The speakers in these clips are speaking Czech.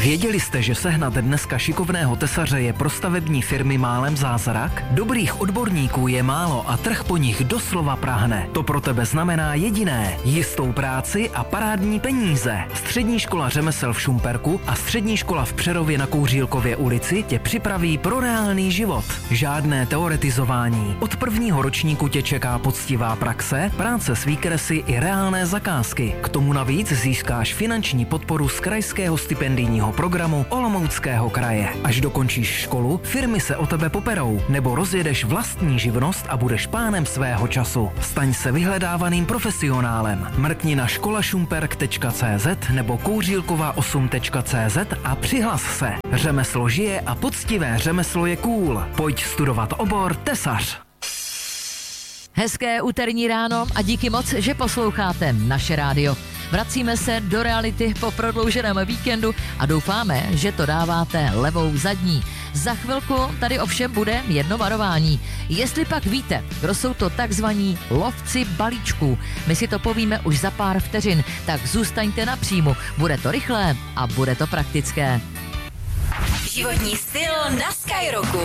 Věděli jste, že sehnat dneska šikovného tesaře je pro stavební firmy málem zázrak? Dobrých odborníků je málo a trh po nich doslova prahne. To pro tebe znamená jediné: jistou práci a parádní peníze. Střední škola řemesel v Šumperku a střední škola v Přerově na Kouřílkově ulici tě připraví pro reálný život. Žádné teoretizování. Od prvního ročníku tě čeká poctivá praxe, práce s výkresy i reálné zakázky. K tomu navíc získáš finanční podporu z krajského stipendijního programu Olomouckého kraje. Až dokončíš školu, firmy se o tebe poperou, nebo rozjedeš vlastní živnost a budeš pánem svého času. Staň se vyhledávaným profesionálem. Mrkni na školašumperk.cz nebo kouřílkova8.cz a přihlas se. Řemeslo žije a poctivé řemeslo je cool. Pojď studovat obor tesař. Hezké úterní ráno a díky moc, že posloucháte naše rádio. Vracíme se do reality po prodlouženém víkendu a doufáme, že to dáváte levou zadní. Za chvilku tady ovšem bude jedno varování. Jestli pak víte, kdo jsou to takzvaní lovci balíčků, my si to povíme už za pár vteřin, tak zůstaňte na příjmu. Bude to rychlé a bude to praktické. Životní styl na Skyrocku.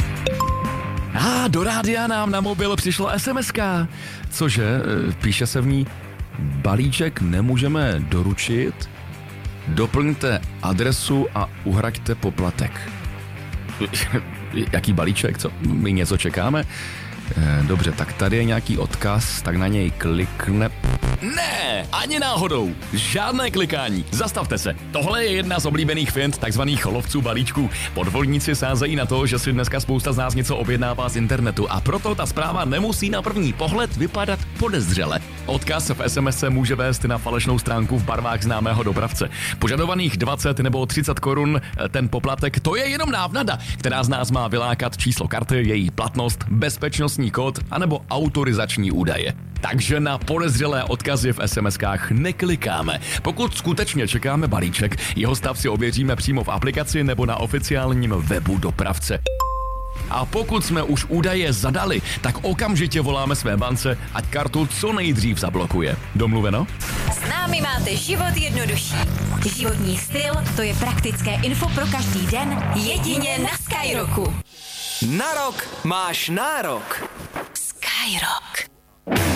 Do rádia nám na mobil přišla SMS-ka. Cože, píše se v ní: balíček nemůžeme doručit, doplňte adresu a uhraďte poplatek. Jaký balíček? Co? My něco čekáme? Dobře, tak tady je nějaký odkaz, tak na něj klikne. Ne, ani náhodou. Žádné klikání. Zastavte se. Tohle je jedna z oblíbených fint takzvaných lovců balíčků. Podvodníci sázejí na to, že si dneska spousta z nás něco objednává z internetu a proto ta zpráva nemusí na první pohled vypadat podezřele. Odkaz v SMS může vést na falešnou stránku v barvách známého dopravce. Požadovaných 20 nebo 30 korun ten poplatek, to je jenom návnada, která z nás má vylákat číslo karty, její platnost, bezpečnostní kód anebo autorizační údaje. Takže na podezřelé odkazy v SMS-kách neklikáme. Pokud skutečně čekáme balíček, jeho stav si ověříme přímo v aplikaci nebo na oficiálním webu dopravce. A pokud jsme už údaje zadali, tak okamžitě voláme své bance, ať kartu co nejdřív zablokuje. Domluveno? S námi máte život jednodušší. Životní styl, to je praktické info pro každý den, jedině na Skyrocku. Na rok máš nárok. Skyrock.